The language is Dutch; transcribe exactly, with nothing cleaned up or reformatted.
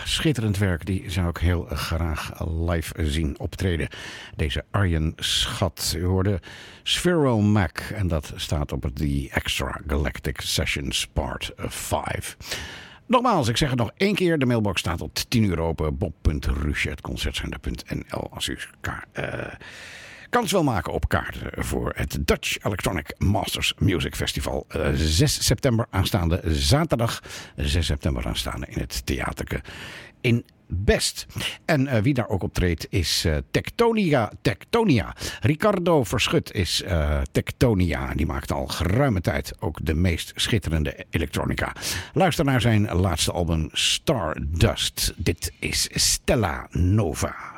schitterend werk. Die zou ik heel graag live zien optreden. Deze Arjen Schat. U hoorde Sphero Mac. En dat staat op The Extra Galactic Sessions Part vijf. Nogmaals, ik zeg het nog één keer. De mailbox staat tot tien uur open. bob punt rusje apenstaartje concertcenter punt n l als u ka- uh, kans wil maken op kaarten voor het Dutch Electronic Masters Music Festival. Uh, zes september aanstaande zaterdag. zes september aanstaande in het Theaterke in Best. En uh, wie daar ook optreedt is uh, Tectonia. Tectonia. Ricardo Verschut is uh, Tectonia. Die maakt al geruime tijd ook de meest schitterende elektronica. Luister naar zijn laatste album Stardust. Dit is Stella Nova.